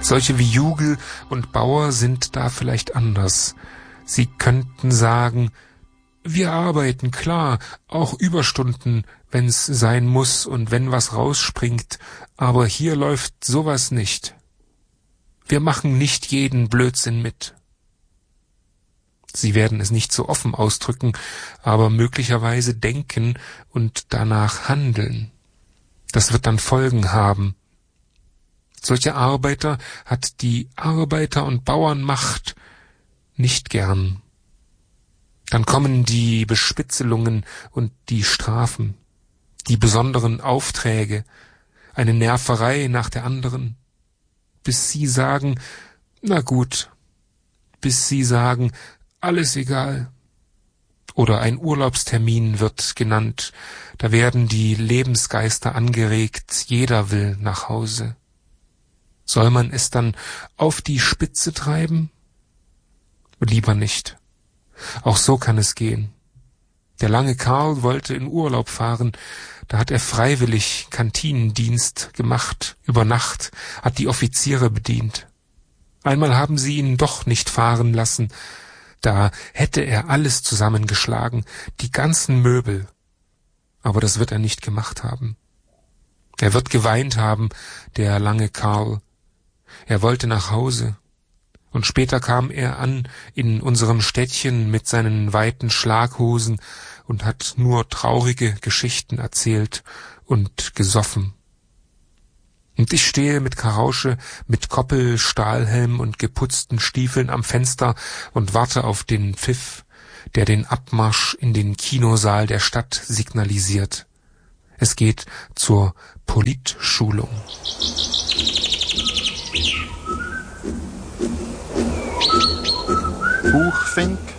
Solche wie Jugel und Bauer sind da vielleicht anders. Sie könnten sagen, wir arbeiten, klar, auch Überstunden, wenn's sein muss und wenn was rausspringt, aber hier läuft sowas nicht. Wir machen nicht jeden Blödsinn mit. Sie werden es nicht so offen ausdrücken, aber möglicherweise denken und danach handeln. Das wird dann Folgen haben. Solche Arbeiter hat die Arbeiter- und Bauernmacht nicht gern. Dann kommen die Bespitzelungen und die Strafen, die besonderen Aufträge, eine Nerverei nach der anderen, bis sie sagen, na gut, bis sie sagen, alles egal. Oder ein Urlaubstermin wird genannt, da werden die Lebensgeister angeregt, jeder will nach Hause. Soll man es dann auf die Spitze treiben? Lieber nicht. Auch so kann es gehen. Der lange Karl wollte in Urlaub fahren, da hat er freiwillig Kantinendienst gemacht, über Nacht, hat die Offiziere bedient. Einmal haben sie ihn doch nicht fahren lassen, da hätte er alles zusammengeschlagen, die ganzen Möbel. Aber das wird er nicht gemacht haben. Er wird geweint haben, der lange Karl. Er wollte nach Hause. Und später kam er an in unserem Städtchen mit seinen weiten Schlaghosen und hat nur traurige Geschichten erzählt und gesoffen. Und ich stehe mit Karausche, mit Koppel, Stahlhelm und geputzten Stiefeln am Fenster und warte auf den Pfiff, der den Abmarsch in den Kinosaal der Stadt signalisiert. Es geht zur Politschulung. Buchfink